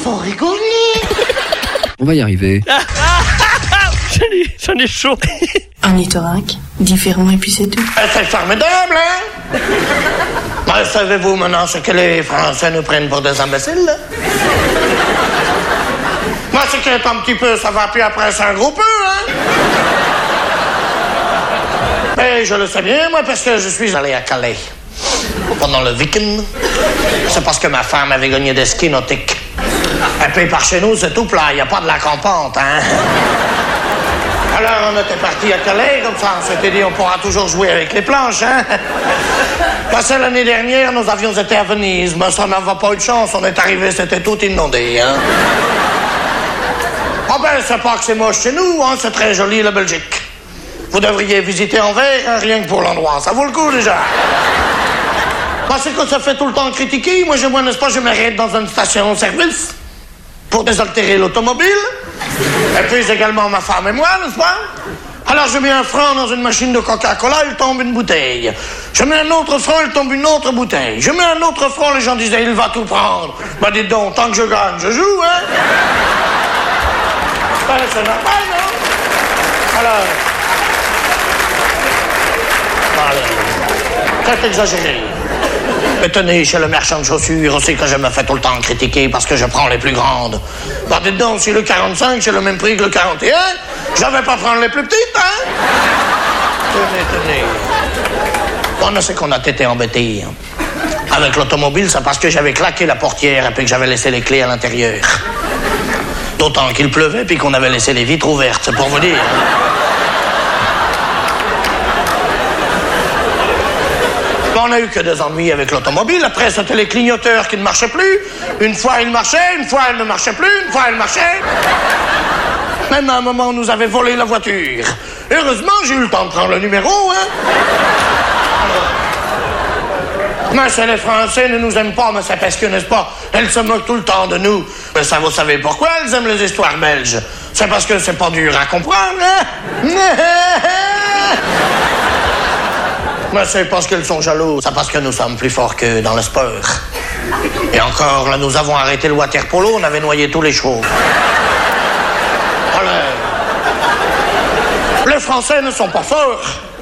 faut rigoler. On va y arriver. J'en ai chaud. Ornithorynque, différent et puis c'est tout. C'est formidable, hein? Savez-vous maintenant ce que les Français nous prennent pour des imbéciles? Moi, c'est qu'être un petit peu, ça va, puis après, c'est un gros peu, hein? Et je le sais bien, moi, parce que je suis allé à Calais pendant le week-end. C'est parce que ma femme avait gagné des skis nautiques. Et puis, par chez nous, c'est tout plat, il n'y a pas de lac en pente, hein? Alors, on était partis à Calais, comme ça, on s'était dit, on pourra toujours jouer avec les planches, hein? Parce que l'année dernière, nous avions été à Venise, mais ça n'avait pas eu de chance, on est arrivé, c'était tout inondé, hein? Ah ben, c'est pas que c'est moche chez nous, hein, c'est très joli, la Belgique. Vous devriez visiter Anvers, hein, rien que pour l'endroit, ça vaut le coup, déjà. Parce que ça fait tout le temps critiquer, moi, n'est-ce pas, je m'arrête dans une station-service pour désaltérer l'automobile. Et puis également ma femme et moi, n'est-ce pas? Alors je mets un franc dans une machine de Coca-Cola, il tombe une bouteille. Je mets un autre franc, il tombe une autre bouteille. Je mets un autre franc, les gens disaient, il va tout prendre. Ben dites donc, tant que je gagne, je joue, hein? Ben, c'est normal, non? Alors... C'est exagéré. Mais tenez, chez le marchand de chaussures aussi que je me fais tout le temps critiquer parce que je prends les plus grandes. Bah dites donc, si le 45 c'est le même prix que le 41, je vais pas prendre les plus petites, hein? Tenez. Bon, c'est qu'on a été embêtés. Avec l'automobile, c'est parce que j'avais claqué la portière et puis que j'avais laissé les clés à l'intérieur. D'autant qu'il pleuvait puis qu'on avait laissé les vitres ouvertes, c'est pour vous dire. On n'a eu que des ennuis avec l'automobile. Après, c'était les clignoteurs qui ne marchaient plus. Une fois, ils marchaient. Une fois, ils ne marchaient plus. Une fois, ils marchaient. Même à un moment, on nous avait volé la voiture. Heureusement, j'ai eu le temps de prendre le numéro, hein. Mais c'est les Français ne nous aiment pas, mais c'est parce que, n'est-ce pas, elles se moquent tout le temps de nous. Mais ça, vous savez pourquoi elles aiment les histoires belges? C'est parce que c'est pas dur à comprendre, hein. Mais c'est parce qu'elles sont jalouses. C'est parce que nous sommes plus forts qu'eux dans le sport. Et encore, là, nous avons arrêté le water polo, on avait noyé tous les chevaux. Alors, les Français ne sont pas forts.